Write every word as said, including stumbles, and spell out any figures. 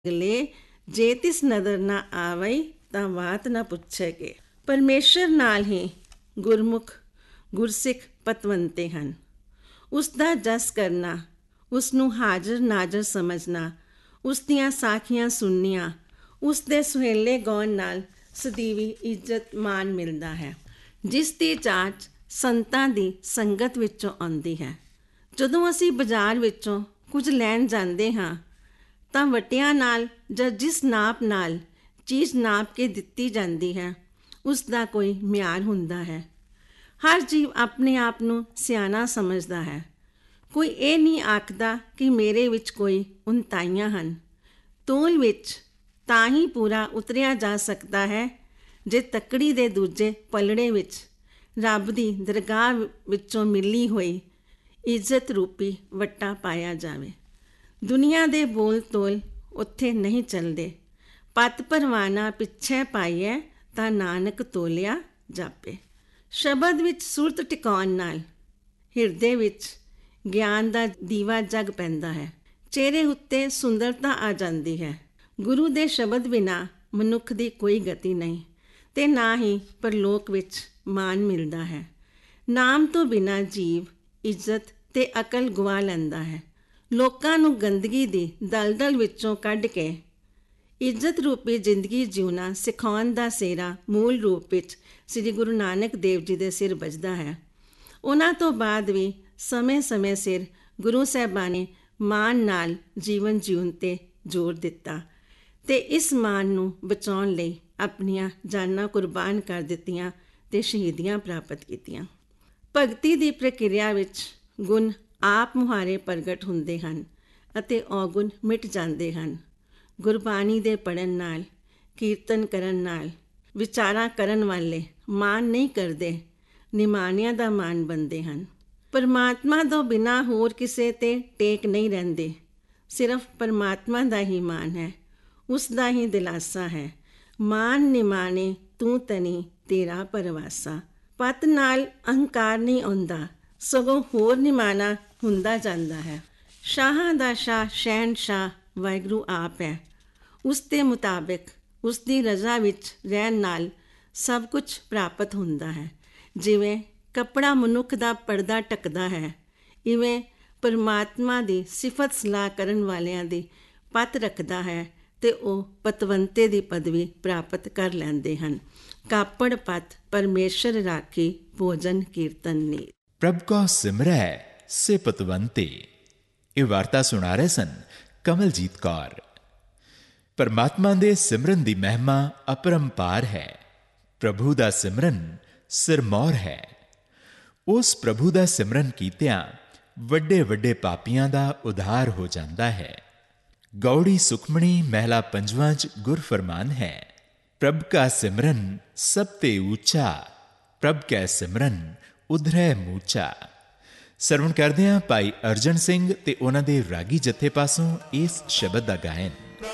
ਅਗਲੇ ਜੇ ਤਿਸ ਨਦਰ ਨਾ ਆਵਈ ਤਾਂ ਬਾਤ ਨਾ ਪੁੱਛੇਗੇ। ਪਰਮੇਸ਼ਰ ਨਾਲ ਹੀ ਗੁਰਮੁਖ ਗੁਰਸਿੱਖ ਪਤਵੰਤੇ ਹਨ। ਉਸ ਦਾ ਜਸ ਕਰਨਾ, ਉਸ ਨੂੰ ਹਾਜ਼ਰ ਨਾਜ਼ਰ ਸਮਝਣਾ, ਉਸ ਦੀਆਂ ਸਾਖੀਆਂ ਸੁਣਨੀਆਂ, ਉਸ ਦੇ ਸੁਹੇਲੇ ਗਾਉਣ ਨਾਲ ਸਦੀਵੀ ਇੱਜ਼ਤ ਮਾਣ ਮਿਲਦਾ ਹੈ, ਜਿਸ ਦੀ ਜਾਂਚ ਸੰਤਾਂ ਦੀ ਸੰਗਤ ਵਿੱਚੋਂ ਆਉਂਦੀ ਹੈ। ਜਦੋਂ ਅਸੀਂ ਬਾਜ਼ਾਰ ਵਿੱਚੋਂ ਕੁਝ ਲੈਣ ਜਾਂਦੇ ਹਾਂ ਤਾਂ ਵਟਿਆਂ ਨਾਲ ਜਾਂ ਜਿਸ ਨਾਪ ਨਾਲ ਚੀਜ਼ ਨਾਪ ਕੇ ਦਿੱਤੀ ਜਾਂਦੀ ਹੈ ਉਸ ਦਾ ਕੋਈ ਮਿਆਰ ਹੁੰਦਾ ਹੈ। ਹਰ ਜੀਵ ਆਪਣੇ ਆਪ ਨੂੰ ਸਿਆਣਾ ਸਮਝਦਾ ਹੈ। ਕੋਈ ਇਹ ਨਹੀਂ ਆਖਦਾ ਕਿ ਮੇਰੇ ਵਿੱਚ ਕੋਈ ਉਣਤਾਈਆਂ ਹਨ। ਤੋਲ ਵਿੱਚ ਤਾਂ ਹੀ ਪੂਰਾ ਉਤਰਿਆ ਜਾ ਸਕਦਾ ਹੈ ਜੇ ਤੱਕੜੀ ਦੇ ਦੂਜੇ ਪਲੜੇ ਵਿੱਚ ਰੱਬ ਦੀ ਦਰਗਾਹ ਵਿੱਚੋਂ ਮਿਲੀ ਹੋਈ ਇੱਜ਼ਤ ਰੂਪੀ ਵੱਟਾ ਪਾਇਆ ਜਾਵੇ। ਦੁਨੀਆ ਦੇ ਬੋਲ ਤੋਲ ਉੱਥੇ ਨਹੀਂ ਚੱਲਦੇ। ਪੱਤ ਪਰਵਾਨਾ ਪਿੱਛੇ ਪਾਈਏ ਤਾਂ ਨਾਨਕ ਤੋਲਿਆ ਜਾਪੇ। ਸ਼ਬਦ ਵਿੱਚ ਸੁਰਤ ਟਿਕਾਉਣ ਨਾਲ ਹਿਰਦੇ ਵਿੱਚ ਗਿਆਨ ਦਾ ਦੀਵਾ ਜਗ ਪੈਂਦਾ ਹੈ। ਚਿਹਰੇ ਉੱਤੇ ਸੁੰਦਰਤਾ ਆ ਜਾਂਦੀ ਹੈ। ਗੁਰੂ ਦੇ ਸ਼ਬਦ ਬਿਨਾਂ ਮਨੁੱਖ ਦੀ ਕੋਈ ਗਤੀ ਨਹੀਂ ਅਤੇ ਨਾ ਹੀ ਪਰਲੋਕ ਵਿੱਚ ਮਾਣ ਮਿਲਦਾ ਹੈ। ਨਾਮ ਤੋਂ ਬਿਨਾਂ ਜੀਵ ਇੱਜ਼ਤ ਅਤੇ ਅਕਲ ਗਵਾ ਲੈਂਦਾ ਹੈ। ਲੋਕਾਂ ਨੂੰ ਗੰਦਗੀ ਦੀ ਦਲਦਲ ਵਿੱਚੋਂ ਕੱਢ ਕੇ ਇੱਜ਼ਤ ਰੂਪੀ ਜ਼ਿੰਦਗੀ ਜਿਉਣਾ ਸਿਖਾਉਣ ਦਾ ਸਿਹਰਾ ਮੂਲ ਰੂਪ ਵਿੱਚ ਸ੍ਰੀ ਗੁਰੂ ਨਾਨਕ ਦੇਵ ਜੀ ਦੇ ਸਿਰ ਵੱਜਦਾ ਹੈ। ਉਹਨਾਂ ਤੋਂ ਬਾਅਦ ਵੀ ਸਮੇਂ-ਸਮੇਂ ਸਿਰ ਗੁਰੂ ਸਾਹਿਬਾਨ ਨੇ ਮਾਣ ਨਾਲ ਜੀਵਨ ਜਿਉਣ 'ਤੇ ਜ਼ੋਰ ਦਿੱਤਾ ਅਤੇ ਇਸ ਮਾਣ ਨੂੰ ਬਚਾਉਣ ਲਈ ਆਪਣੀਆਂ ਜਾਨਾਂ ਕੁਰਬਾਨ ਕਰ ਦਿੱਤੀਆਂ ਅਤੇ ਸ਼ਹੀਦੀਆਂ ਪ੍ਰਾਪਤ ਕੀਤੀਆਂ। ਭਗਤੀ ਦੀ ਪ੍ਰਕਿਰਿਆ ਵਿੱਚ ਗੁਣ ਆਪ ਮੁਹਾਰੇ ਪ੍ਰਗਟ ਹੁੰਦੇ ਹਨ ਅਤੇ ਔਗੁਣ ਮਿਟ ਜਾਂਦੇ ਹਨ। ਗੁਰਬਾਣੀ ਦੇ ਪੜ੍ਹਨ ਨਾਲ, ਕੀਰਤਨ ਕਰਨ ਨਾਲ ਵਿਚਾਰਾਂ ਕਰਨ ਵਾਲੇ ਮਾਣ ਨਹੀਂ ਕਰਦੇ, ਨਿਮਾਣਿਆਂ ਦਾ ਮਾਣ ਬਣਦੇ ਹਨ। ਪਰਮਾਤਮਾ ਤੋਂ ਬਿਨਾਂ ਹੋਰ ਕਿਸੇ 'ਤੇ ਟੇਕ ਨਹੀਂ ਰਹਿੰਦੇ। ਸਿਰਫ ਪਰਮਾਤਮਾ ਦਾ ਹੀ ਮਾਣ ਹੈ, ਉਸ ਦਾ ਹੀ ਦਿਲਾਸਾ ਹੈ। ਮਾਣ ਨਿਮਾਣੇ ਤੂੰ ਤਨੀ ਤੇਰਾ ਪਰਵਾਸਾ। ਪੱਤ ਨਾਲ ਅਹੰਕਾਰ ਨਹੀਂ ਆਉਂਦਾ, ਸਗੋਂ ਹੋਰ ਨਿਮਾਣਾ ਹੁੰਦਾ ਜਾਂਦਾ ਹੈ। ਸ਼ਾਹਾਂ ਦਾ ਸ਼ਾਹ ਸ਼ਹਿਨਸ਼ਾਹ ਵਾਹਿਗੁਰੂ ਆਪ ਹੈ। ਉਸ ਦੇ ਮੁਤਾਬਿਕ ਉਸ ਦੀ ਰਜ਼ਾ ਵਿੱਚ ਰਹਿਣ ਨਾਲ ਸਭ ਕੁਝ ਪ੍ਰਾਪਤ ਹੁੰਦਾ ਹੈ। ਜਿਵੇਂ ਕੱਪੜਾ ਮਨੁੱਖ ਦਾ ਪਰਦਾ ਢੱਕਦਾ ਹੈ, ਇਵੇਂ ਪਰਮਾਤਮਾ ਦੀ ਸਿਫਤ ਸਲਾਹ ਕਰਨ ਵਾਲਿਆਂ ਦੀ ਪੱਤ ਰੱਖਦਾ ਹੈ ਅਤੇ ਉਹ ਪਤਵੰਤੇ ਦੀ ਪਦਵੀ ਪ੍ਰਾਪਤ ਕਰ ਲੈਂਦੇ ਹਨ। ਕਾਪੜ ਪੱਤ ਪਰਮੇਸ਼ਰ ਰਾਖੀ ਭੋਜਨ ਕੀਰਤਨ ਨੀਤ। ਪ੍ਰਭ ਕੋ ਸਿਮਰੈ ਸੇ ਪਤਵੰਤੇ। ਇਹ ਵਾਰਤਾ ਸੁਣਾ ਰਹੇ ਸਨ ਕਮਲਜੀਤ ਕੌਰ। ਪਰਮਾਤਮਾ ਦੇ ਸਿਮਰਨ ਦੀ ਮਹਿਮਾ ਅਪਰੰਪਾਰ ਹੈ। ਪ੍ਰਭੂ ਦਾ ਸਿਮਰਨ ਸਿਰਮੌਰ ਹੈ। ਉਸ ਪ੍ਰਭੂ ਦਾ ਸਿਮਰਨ ਕੀਤਿਆਂ ਵੱਡੇ ਵੱਡੇ ਪਾਪੀਆਂ ਦਾ ਉਧਾਰ ਹੋ ਜਾਂਦਾ ਹੈ। ਗੌੜੀ ਸੁਖਮਣੀ ਮਹਿਲਾ ਪੰਜਵਾਂ 'ਚ ਗੁਰ ਫਰਮਾਨ ਹੈ, ਪ੍ਰਭ ਕਾ ਸਿਮਰਨ ਸਭ ਤੇ ਉੱਚਾ, ਪ੍ਰਭ ਕੈ ਸਿਮਰਨ ਉਧਰੈ ਮੂਚਾ। ਸਰਵਣ ਕਰਦੇ ਹਾਂ ਭਾਈ ਅਰਜਨ ਸਿੰਘ ਤੇ ਉਹਨਾਂ ਦੇ ਰਾਗੀ ਜਥੇ ਪਾਸੋਂ ਇਸ ਸ਼ਬਦ ਦਾ ਗਾਇਨ।